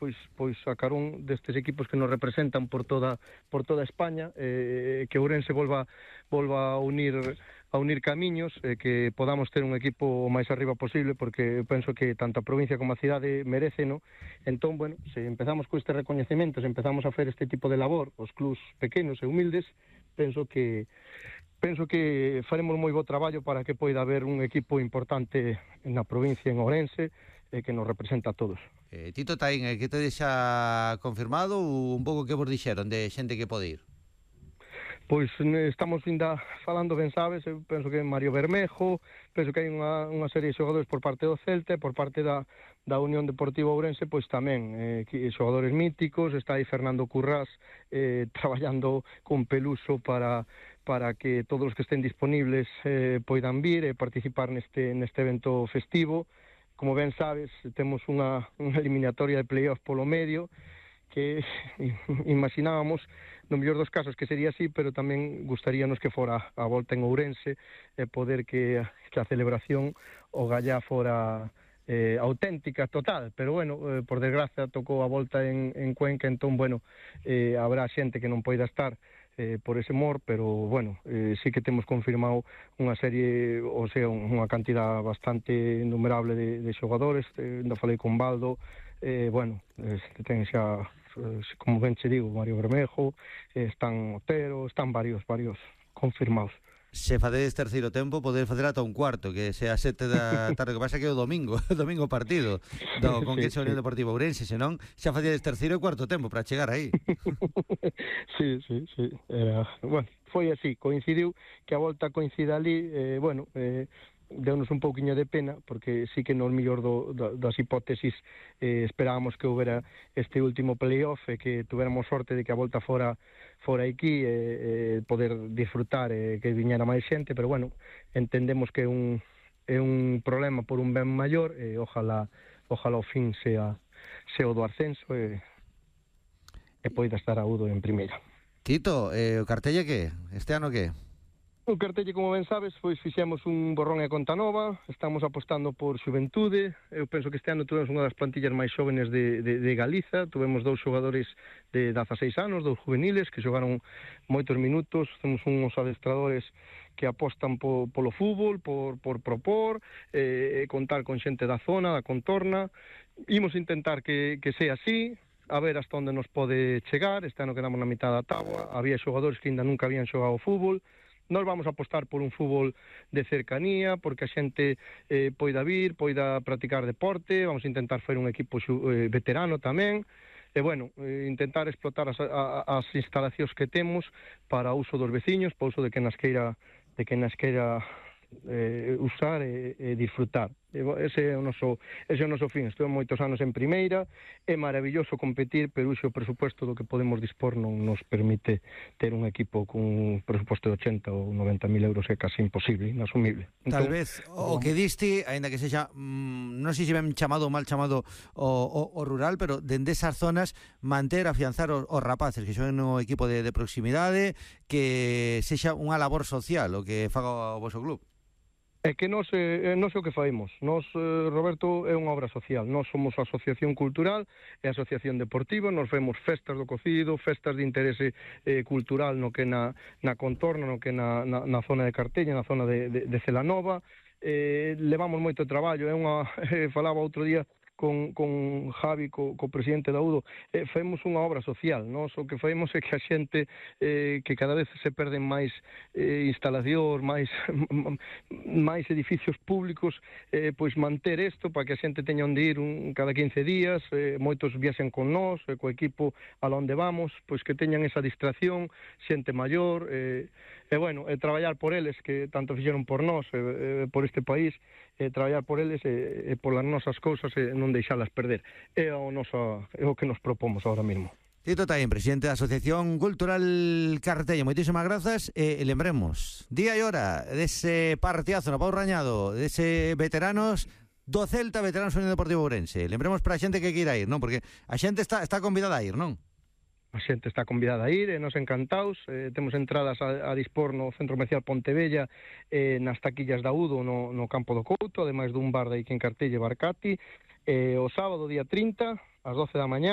pois a carón destes equipos que nos representan por toda España, que Ourense volva a unir camiños, que podamos ter un equipo o máis arriba posible, porque penso que tanto a provincia como a cidade merecen, no? Entón, bueno, se empezamos con este recoñecemento, se empezamos a fer este tipo de labor, os clubs pequenos e humildes, penso que faremos moi bo traballo para que poida haber un equipo importante na provincia, en Ourense, que nos representa a todos. Tito Taín, que te deixa confirmado ou un pouco que vos dixeron de xente que pode ir? Pois estamos ainda falando, ben sabes, eu penso que Mario Bermejo, penso que hai unha serie de xogadores por parte do Celta, por parte da Unión Deportiva Ourense, pois tamén xogadores míticos, está aí Fernando Currás traballando con Peluso para que todos os que estén disponibles poidan vir e participar neste evento festivo. Como ben sabes, temos unha eliminatoria de playoff polo medio, que imaginábamos, no mellor dos casos, que sería así, pero tamén gustaríanos que fora a volta en Ourense, poder que a celebración o gallá fora auténtica, total, pero bueno, por desgracia tocou a volta en Cuenca, entón, bueno, habrá xente que non poida estar por ese mor, pero bueno, sí que temos confirmado unha serie, o sea, unha cantidad bastante innumerable de xogadores, ainda falei con Baldo, bueno, ten xa, como ben che digo, Mario Bermejo, están Otero, están varios confirmados. Se facedes terceiro tempo, podedes facer ata un cuarto, que sea 7 da tarde, que pasa que é o domingo partido con que Unión Deportiva Ourense, senón xa facedes terceiro e cuarto tempo para chegar aí. Sí. Bueno, foi así, coincidiu que a volta coincida ali, deunos un pouquiño de pena, porque sí que no mellor das hipótesis esperábamos que houbera este último playoff e que tuveramos sorte de que a volta fora aquí poder disfrutar que viñera máis xente, pero bueno, entendemos que é un problema por un ben maior e ojalá o fin sea o do ascenso e poida estar a Udo en primeira. Tito, o cartelle que? Este ano que? O cartelle, como ben sabes, pois fixemos un borrón e conta nova, estamos apostando por xuventude, eu penso que este ano tuvemos unha das plantillas máis xóvenes de Galiza, tuvemos 2 xogadores de 16 anos, 2 juveniles, que xogaron moitos minutos, temos uns adestradores que apostan polo fútbol, por propor, contar con xente da zona, da contorna, imos intentar que sea así, a ver hasta onde nos pode chegar, este ano quedamos na mitad da táboa, había xogadores que ainda nunca habían xogado fútbol. Nós vamos a apostar por un fútbol de cercanía, porque a xente poida vir, poida practicar deporte, vamos a intentar fer un equipo veterano tamén, e bueno, intentar explotar as instalacións que temos para o uso dos veciños, para o uso de quen nas queira usar e disfrutar. Ese é o noso fin. Estuve moitos anos en primeira, é maravilloso competir, pero o presupuesto do que podemos dispor non nos permite ter un equipo con un presupuesto de 80 ou 90 mil euros, é casi imposible, inasumible. Tal vez o que diste, aínda que sexa non sei se ben chamado ou mal chamado o rural, pero dende esas zonas manter, afianzar os rapaces que xoen no equipo de proximidade, que sexa unha labor social o que faga o vosso club. É que nós o que faemos. Nós, Roberto, é unha obra social. Nós somos a asociación cultural e a asociación deportiva. Nós vemos festas do cocido, festas de interese cultural no que na contorna, no que na zona de Carteña, na zona de Celanova. Levamos moito traballo. Falaba outro día con Javi, co presidente da UDO, faemos unha obra social. Nós o que faemos é que a xente que cada vez se perden máis instalacións, máis edificios públicos, pois manter isto para que a xente teña onde ir cada 15 días, moitos viaxen con nós, co equipo a onde vamos, pois que teñan esa distracción, xente maior, bueno, traballar por eles, que tanto fixeron por nós, por este país, traballar por eles e por as nosas cousas e non deixalas perder. É o que nos propomos ahora mesmo. Tito Taín, presidente da Asociación Cultural Cartella, moitísimas grazas e lembremos, día e hora dese partidazo no Pau Rañado, dese veteranos do Celta, veteranos Unión Deportiva Ourense. Lembremos para a xente que queira ir, non? Porque a xente está convidada a ir, non? A xente está convidada a ir, e nos encantados, temos entradas a dispor no Centro Comercial Pontevella, nas taquillas da UDO no Campo do Couto, ademais dun bar de aí que en Cartelle, Barcati, o sábado, día 30, ás 12 da mañá,